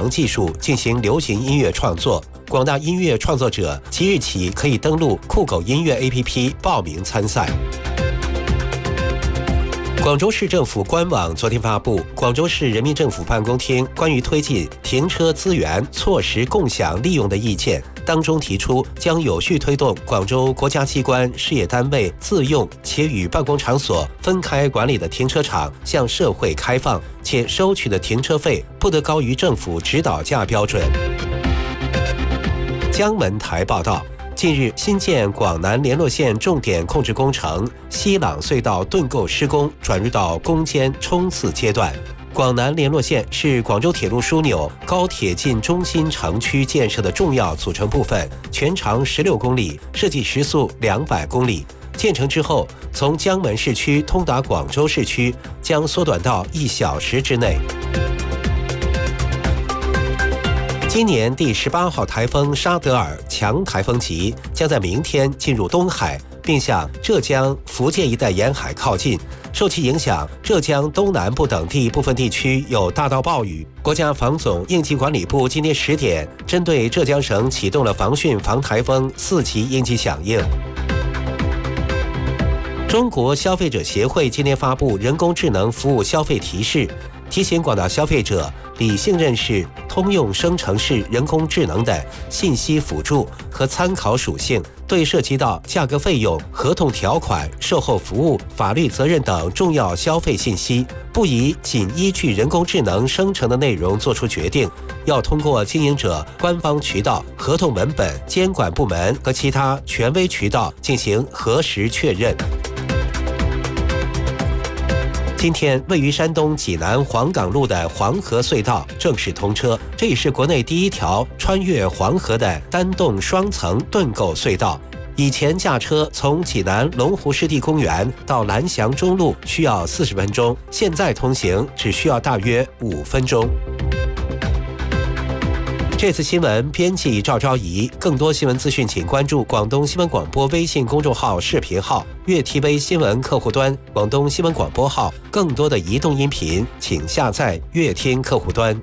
能技术进行流行音乐创作。广大音乐创作者即日起可以登录酷狗音乐 APP 报名参赛。广州市政府官网昨天发布《广州市人民政府办公厅关于推进停车资源措施共享利用的意见》，当中提出将有序推动广州国家机关、事业单位自用且与办公场所分开管理的停车场向社会开放，且收取的停车费不得高于政府指导价标准。江门台报道，近日，新建广南联络线重点控制工程西朗隧道盾构施工转入到攻坚冲刺阶段。广南联络线是广州铁路枢纽高铁进中心城区建设的重要组成部分，全长16公里，设计时速200公里。建成之后，从江门市区通达广州市区将缩短到1小时之内。今年第18号台风沙德尔强台风级将在明天进入东海，并向浙江、福建一带沿海靠近。受其影响，浙江东南部等地部分地区有大到暴雨。国家防总应急管理部今天10点针对浙江省启动了防汛防台风4级应急响应。中国消费者协会今天发布人工智能服务消费提示，提醒广大消费者理性认识通用生成式人工智能的信息辅助和参考属性，对涉及到价格费用、合同条款、售后服务、法律责任等重要消费信息，不宜仅依据人工智能生成的内容做出决定，要通过经营者官方渠道、合同文本、监管部门和其他权威渠道进行核实确认。今天，位于山东济南黄岗路的黄河隧道正式通车，这也是国内第一条穿越黄河的单洞双层盾构隧道。以前驾车从济南龙湖湿地公园到蓝翔中路需要40分钟，现在通行只需要大约5分钟。这次新闻编辑赵昭仪，更多新闻资讯请关注广东新闻广播微信公众号视频号、粤 TV 新闻客户端、广东新闻广播号。更多的移动音频请下载粤听客户端。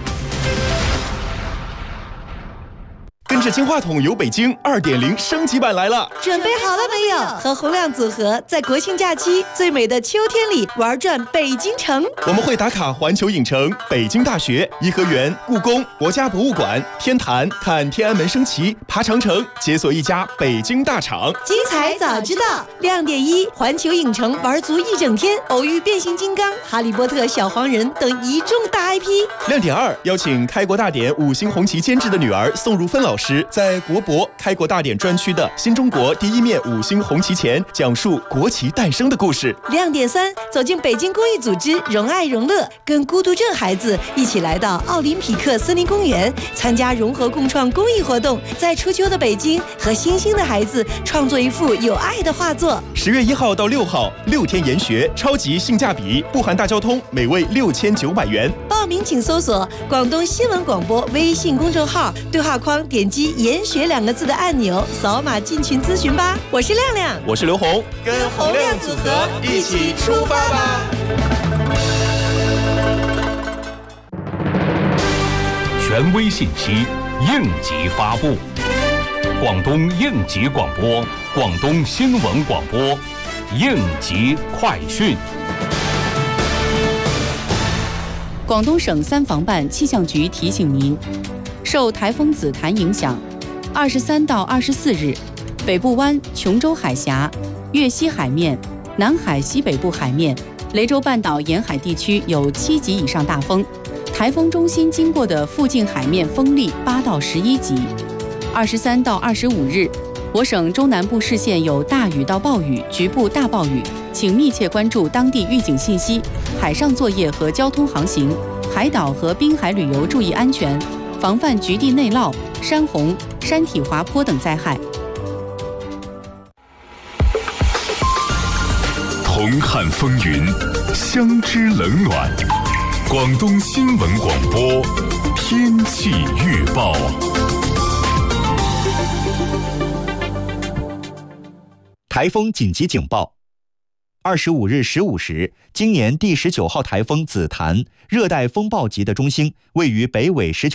跟着金话筒游北京 2.0 升级版来了， 准备好了没有？和洪亮组合在国庆假期最美的秋天里玩转北京城。 我们会打卡环球影城、北京大学、颐和园、故宫、国家博物馆、天坛，看天安门升旗，爬长城，解锁一家北京大厂。 精彩早知道，亮点1：环球影城玩足1整天，偶遇变形金刚、哈利波特、小黄人等一众大 IP。 亮点2：邀请开国大典5星红旗监制的女儿宋汝芬老师，在国博开国大典专区的新中国第一面5星红旗前，讲述国旗诞生的故事。 亮点3：走进北京公益组织荣爱荣乐，跟孤独症孩子一起来到奥林匹克森林公园，参加融合共创公益活动，在初秋的北京和星星的孩子创作一幅有爱的画作。 10月1号到6号，6天研学，超级性价比，不含大交通，每位6900元。 报名请搜索广东新闻广播微信公众号，对话框点击研学2个字的按钮，扫码进群咨询吧。我是亮亮， 我是刘红， 跟洪亮组合一起出发吧。 权威信息，应急发布。广东应急广播，广东新闻广播，应急快讯。 广东省3防办气象局提醒您，受台风紫檀影响，23到24日，北部湾、琼州海峡、粤西海面、南海西北部海面、雷州半岛沿海地区有7级以上大风，台风中心经过的附近海面风力8到11级。23到25日，我省中南部市县有大雨到暴雨、局部大暴雨，请密切关注当地预警信息，海上作业和交通航行，海岛和滨海旅游注意安全，防范局地内涝、山洪、山体滑坡等灾害。 同看风云，相知冷暖。广东新闻广播天气预报。 台风紧急警报。25日15时，今年第19号台风紫檀热带风暴级的中心位于北纬19